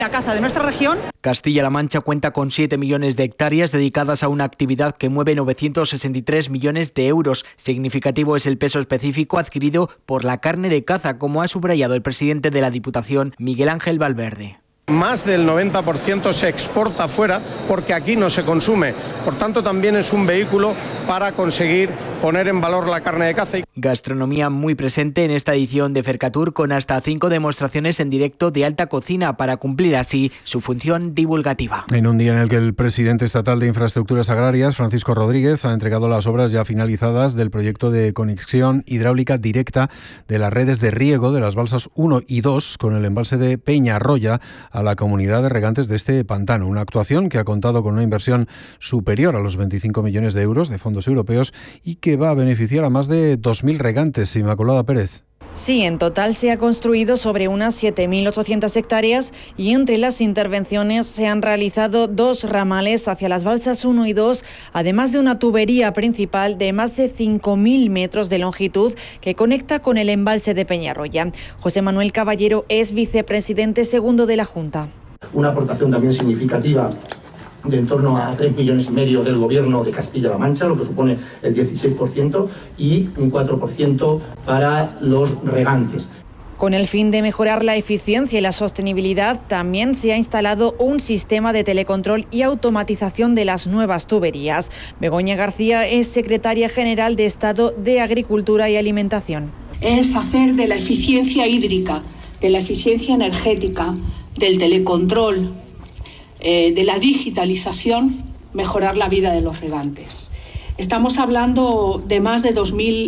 La caza de nuestra región. Castilla-La Mancha cuenta con 7 millones de hectáreas dedicadas a una actividad que mueve 963 millones de euros. Significativo es el peso específico adquirido por la carne de caza, como ha subrayado el presidente de la Diputación, Miguel Ángel Valverde. Más del 90% se exporta fuera porque aquí no se consume. Por tanto, también es un vehículo para conseguir poner en valor la carne de caza. Gastronomía muy presente en esta edición de Fercatur, con hasta 5 demostraciones en directo de alta cocina para cumplir así su función divulgativa. En un día en el que el presidente estatal de Infraestructuras Agrarias, Francisco Rodríguez, ha entregado las obras ya finalizadas del proyecto de conexión hidráulica directa de las redes de riego de las balsas 1 y 2 con el embalse de Peñarroya a la comunidad de regantes de este pantano. Una actuación que ha contado con una inversión superior a los 25 millones de euros de fondos europeos y que va a beneficiar a más de 2.000 regantes. Inmaculada Pérez. Sí, en total se ha construido sobre unas 7.800 hectáreas y entre las intervenciones se han realizado 2 ramales hacia las balsas 1 y 2, además de una tubería principal de más de 5.000 metros de longitud que conecta con el embalse de Peñarroya. José Manuel Caballero es vicepresidente segundo de la Junta. Una aportación también significativa de en torno a 3,5 millones del Gobierno de Castilla-La Mancha, lo que supone el 16%, y un 4% para los regantes. Con el fin de mejorar la eficiencia y la sostenibilidad, también se ha instalado un sistema de telecontrol y automatización de las nuevas tuberías. Begoña García es secretaria general de Estado de Agricultura y Alimentación. Es hacer de la eficiencia hídrica, de la eficiencia energética, del telecontrol, de la digitalización, mejorar la vida de los regantes. Estamos hablando de más de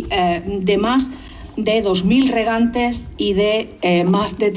2.000 regantes y de más de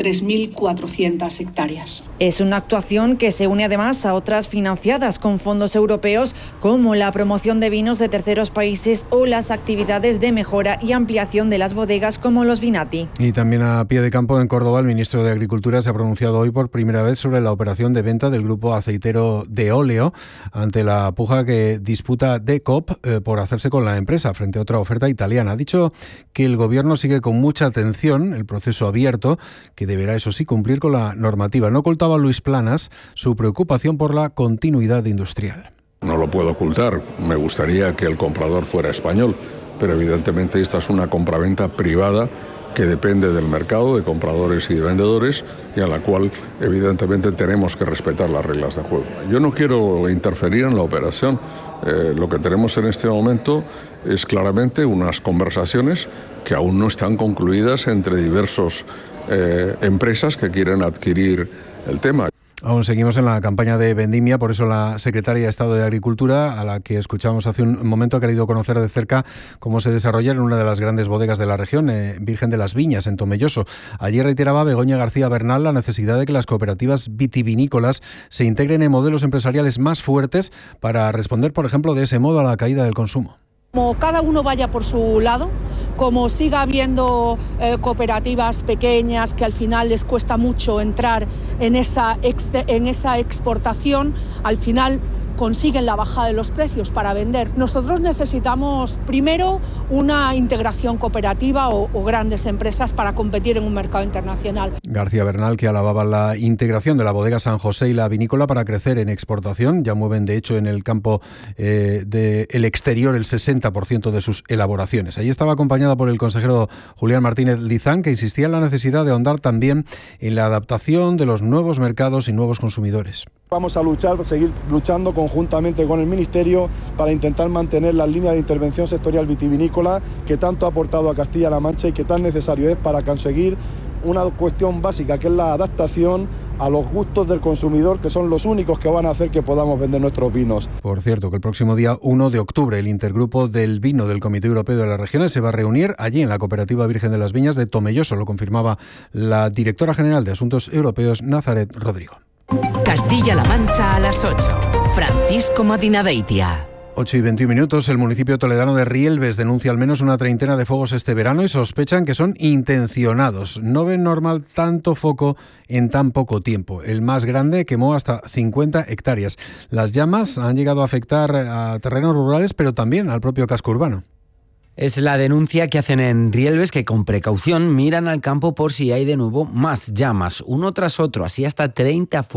3.400 hectáreas. Es una actuación que se une además a otras financiadas con fondos europeos, como la promoción de vinos de terceros países o las actividades de mejora y ampliación de las bodegas como los Vinati. Y también a pie de campo en Córdoba, el ministro de Agricultura se ha pronunciado hoy por primera vez sobre la operación de venta del grupo aceitero de óleo ante la puja que disputa DECOP por hacerse con la empresa frente a otra oferta italiana. Ha dicho que el gobierno sigue con mucha atención el proceso abierto, que deberá, eso sí, cumplir con la normativa. No ocultaba Luis Planas su preocupación por la continuidad industrial. No lo puedo ocultar, me gustaría que el comprador fuera español, pero evidentemente esta es una compraventa privada que depende del mercado de compradores y de vendedores y a la cual evidentemente tenemos que respetar las reglas de juego. Yo no quiero interferir en la operación, lo que tenemos en este momento es claramente unas conversaciones que aún no están concluidas entre diversas empresas que quieren adquirir el tema. Aún seguimos en la campaña de vendimia, por eso la secretaria de Estado de Agricultura, a la que escuchamos hace un momento, ha querido conocer de cerca cómo se desarrolla en una de las grandes bodegas de la región, Virgen de las Viñas, en Tomelloso. Allí reiteraba Begoña García Bernal la necesidad de que las cooperativas vitivinícolas se integren en modelos empresariales más fuertes para responder, por ejemplo, de ese modo a la caída del consumo. Como cada uno vaya por su lado, como siga habiendo cooperativas pequeñas que al final les cuesta mucho entrar en esa exportación, al final consiguen la bajada de los precios para vender. Nosotros necesitamos primero una integración cooperativa o grandes empresas para competir en un mercado internacional. García Bernal, que alababa la integración de la bodega San José y la vinícola para crecer en exportación. Ya mueven, de hecho, en el campo del exterior el 60% de sus elaboraciones. Allí estaba acompañada por el consejero Julián Martínez Lizán, que insistía en la necesidad de ahondar también en la adaptación de los nuevos mercados y nuevos consumidores. Vamos a seguir luchando conjuntamente con el Ministerio para intentar mantener las líneas de intervención sectorial vitivinícola que tanto ha aportado a Castilla-La Mancha y que tan necesario es para conseguir una cuestión básica, que es la adaptación a los gustos del consumidor, que son los únicos que van a hacer que podamos vender nuestros vinos. Por cierto, que el próximo día 1 de octubre el intergrupo del vino del Comité Europeo de las Regiones se va a reunir allí en la Cooperativa Virgen de las Viñas de Tomelloso. Lo confirmaba la directora general de Asuntos Europeos, Nazaret Rodrigo. Castilla-La Mancha a las 8. Francisco Madinabeitia. 8:21. El municipio toledano de Rielves denuncia al menos una treintena de fuegos este verano y sospechan que son intencionados. No ven normal tanto foco en tan poco tiempo. El más grande quemó hasta 50 hectáreas. Las llamas han llegado a afectar a terrenos rurales, pero también al propio casco urbano. Es la denuncia que hacen en Rielves, que con precaución miran al campo por si hay de nuevo más llamas, uno tras otro, así hasta 30